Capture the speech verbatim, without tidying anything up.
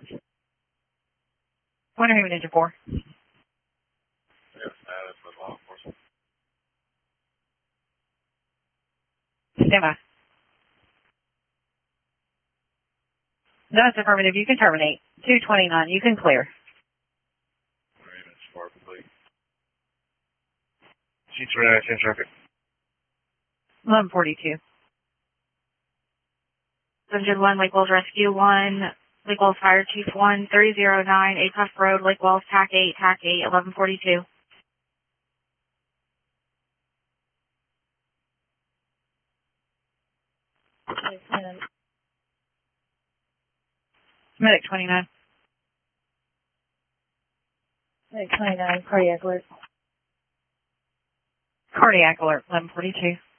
Point of Haven Engine four. Yes, status with law enforcement. Stand by. That's affirmative. You can terminate. two twenty-nine. You can clear. Raven Spar complete. C twenty-nine, ten traffic. eleven forty-two. Engine one, Lake Wells Rescue one, Lake Wells Fire Chief one, three oh nine, Acuff Road, Lake Wells, T A C eight, T A C eight, eleven forty-two. Medic twenty-nine. Medic twenty-nine, cardiac alert. Cardiac alert, eleven forty-two.